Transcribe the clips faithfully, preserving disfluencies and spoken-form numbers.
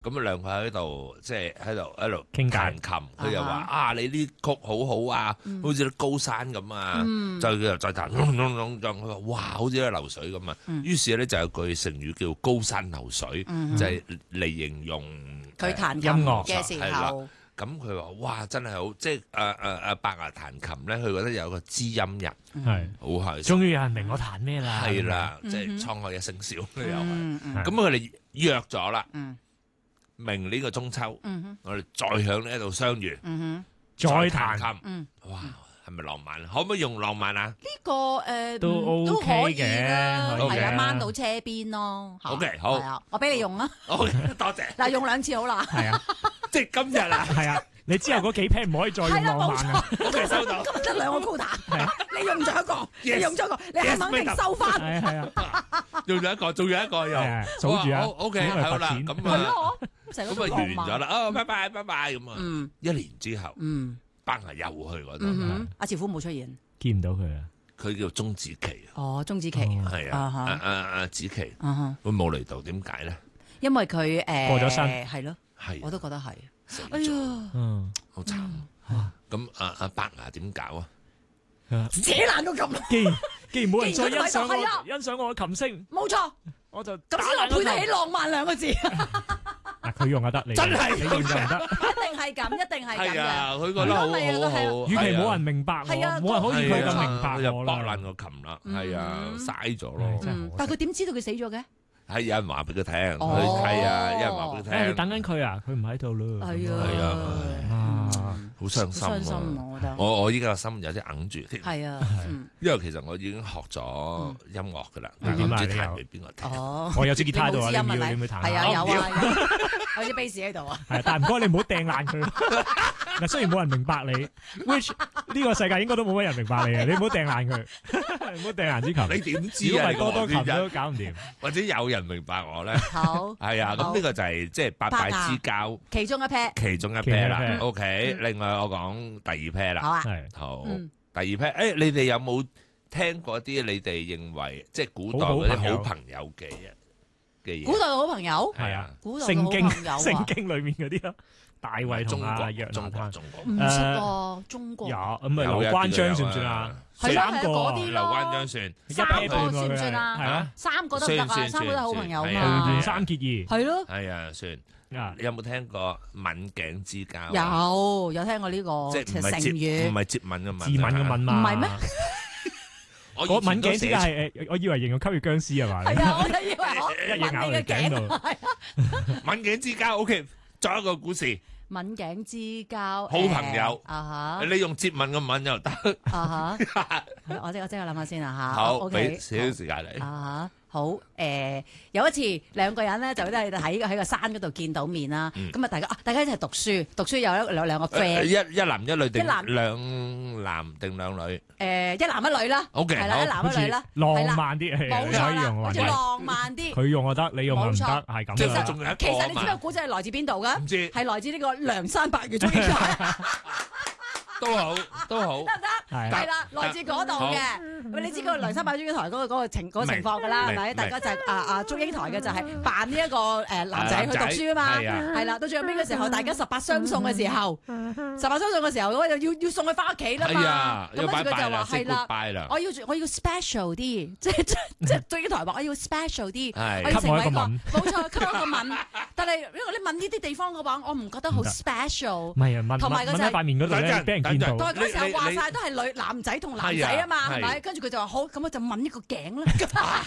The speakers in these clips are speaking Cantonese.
咁啊兩個喺度即係喺度喺度傾偈彈琴，佢又話啊你啲曲好好啊，好似啲高山咁啊，就佢又再彈，佢話哇好似啲流水咁啊。於是咧就有句成語叫高山流水，就係嚟形容佢彈琴音樂嘅時候。 咁佢話：哇，真係好，即係誒誒誒白牙彈琴咧，佢覺得有個知音人， 係好開心。 終於有人明我彈咩啦？ 係啦，即係滄海一聲笑又係。 嗯咁佢哋約咗啦， 嗯明呢個中秋， 嗯我哋再響呢度相遇， 嗯再彈彈琴。 嗯， 哇，係咪浪漫？可唔可以用浪漫啊呢個誒都嗯 OK 可以嘅啦， 可以係啊， 嘅掹到車邊咯。嚇 ？OK，好係啊，我俾你用啊。 好，多謝。 嗱，用兩次好啦。 係啊， 即係今日啊， 係啊，你之後嗰幾 pair 唔可以再用浪漫啊！ OK，收到。 今日得兩個 quota， 係啊你用咗一個， Yes， 你用咗一個，你係咪肯定收翻？ 係啊係啊， 用咗一個，仲有一個又係啊數住啊好 OK， 因為好啦， 罰錢咁係啊， 咯，成個咁啊都浪漫。 完咗啦。哦，拜拜拜拜咁啊。 嗯一年之後， 嗯班牙又去嗰度。 嗯哼，阿慈夫冇出現。 見唔到佢啊！ 佢叫鐘子琪， 哦，鐘子琪。 係啊， 啊哈阿阿阿子琪， 啊哈佢冇嚟到，點解咧？ 因為佢誒過咗身係咯， 係我都覺得係。 死咗， 哎呀， 嗯， 好慘。咁阿阿伯牙點搞啊？ 扯爛到咁， 既然既然冇人再欣賞係啊我欣賞我嘅琴聲， 冇錯， 我就咁先我配得起浪漫兩個字。一啊！佢用就得，你真係你用就唔得。 定係咁，一定係咁係啊， 嘅。 佢覺得好係啊好好。 與其冇人明白我， 係啊冇人好似佢咁明係啊白我又剝爛啦。 個琴啦， 嗯係啊，嘥咗唉咯。 真係可惜但係佢點知道佢死咗嘅？ 係有人話俾佢聽，佢哦係啊，有人話俾佢我聽， 哋等緊佢啊，佢唔喺度咯。 係係啊啊， 啊， 好傷心好傷心啊！ 啊！ 我覺得我我依家個心有啲揞住添， 係啊，嗯因為其實我已經學咗音樂噶啦，但嗯係唔知咁啊彈俾邊個聽。 哦， 我有支吉他喺度啊， 你冇知音你唔要咪你咪彈下。 係啊，有我唔要啊，有有支 bass 喺度啊。 係，但係唔該你唔好掟爛佢。嗱，雖然冇人明白你，which 呢個世界應該都冇乜人明白你嘅，你唔好掟爛佢，唔好掟爛支琴。 你點如知啊？ 果唔係你個多多琴黃天都搞唔掂。 或者有人明白我咧？ 好， 係啊，咁好呢個就係即係八拜之交其中一 pair 其中一其中一 pair 啦。 pair OK，另外我講第二 pair 啦。 好啊。 係好， 嗯第二 pair，誒，你哋有冇聽過啲你哋認為即係古代嗰啲好朋友嘅嘅嘢？ 古代嘅好朋友， 係啊， 古代嘅好聖經朋友啊聖經裏面嗰啲咯，大衛中同阿國約中國拿單中國唔識喎，中國有咁咪有劉關張有算唔算啊？ 係咯三個係嗰啲劉關張算一三 pair 個半喎算唔佢係算啊係啊， 三個都唔得啊， 算三個都係好朋友算桃嘛園。三結義係咯， 係啊，算。 啊， 你有冇聽過刎頸之交？ 有有聽過呢個成即係唔係接唔語， 係接吻嘅吻， 自刎嘅吻嘛？ 唔係咩？ 我嗰吻頸之家間係誒，我以為形容吸血僵屍啊嘛？ 係啊，我就以為我一嘢咬嚟頸度。 刎頸之交。OK，再一個故事， 刎頸之交， 好朋友誒啊哈你用接吻嘅吻又得。 啊哈，我即我即刻諗下先啊嚇。 好， OK， 俾少少時間你。 啊哈，好誒，有一次兩個人咧就都係喺喺個山嗰度見到面啦，咁啊大家啊大家一齊讀書，讀書有一兩兩個誒 friend， 一一男一女定一男兩男定兩女誒一男一女啦 OK， 係啦， 好一男好似一女啦， 浪係啦漫啲，係冇錯啦， 你可以用好似或者浪漫啲。 佢用就得，你用就唔得， 冇錯係咁即係噶仲有一其實你知唔知個個啊嘛， 古仔係來自邊度㗎？ 唔知係來自呢個梁山伯與祝英台， 都好都好得。唔得？ 係係啦，來自嗰度嘅。咁你知嗰個梁山伯祝英台嗰個嗰個情嗰個情況㗎啦，係咪？ 明明大家就係啊啊祝英台嘅就係扮呢一個誒男仔去讀書啊嘛， 係啊係啦。到最後尾嘅時候，大家十八相送嘅時候，十八相送嘅時候，我就要要送佢翻屋企啦係嘛啊。， 咁跟住佢就要拜拜啦，say 話係啦。 goodbye 啦。 我要我要 special 啲，即係即係即係祝英台話我要 special 啲， 係我要成為一個給我一個吻冇錯，給我一個吻。但係因為你問呢啲地方嘅話，我唔覺得好唔得 special 唔。係啊，問同埋嗰隻問喺塊面嗰度咧， 等陣俾人見到等陣同埋嗰時候你你話晒都係女男仔同男仔啊嘛， 係啊係咪？跟住佢就話好，咁我就吻一個頸啦。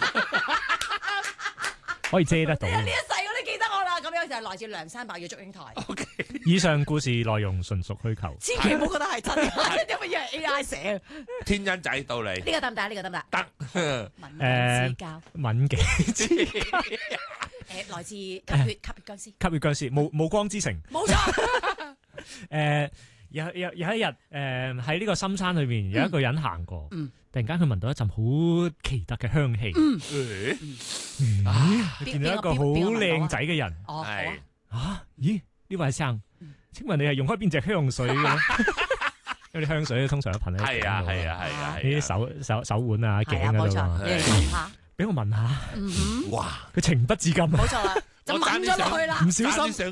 可以遮得到呢。一世我都記得我啦，咁樣就係來自梁山伯與祝英台。 OK， 以上故事內容純屬虛構。 千祈唔好覺得係真嘅，因為以為 A I 寫。 天恩仔到嚟呢個得唔得？呢個得唔得？ 得。 吻頸之交， 吻頸之吸誒來自吸血吸血僵屍， 血僵屍，暮暮光之城。 冇錯。 誒有有有一日誒喺呢個深山裏面有一個人行過， 嗯突然間佢聞到一陣好奇特嘅香氣， 誒嗯佢邊見到一個好靚仔嘅人。 哦，好啊係啊，咦？呢位生，請問你係用開邊隻香水嘅咧？因為啲香水通常都噴喺係啊頸度係啊係啊呢啲係啊。 手手手腕啊、 係啊，冇錯， 頸嗰度啊， 你嚟聞下， 俾我聞下， 嗯哼， 哇！ 佢情不自禁啊！ 冇錯啦，就就掹咗落去啦。 唔小心爭啲上